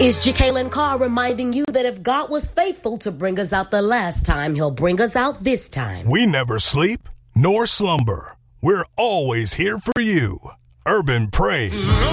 It's Jacqueline Carr reminding you that if God was faithful to bring us out the last time, he'll bring us out this time. We never sleep nor slumber. We're always here for you. Urban Praise.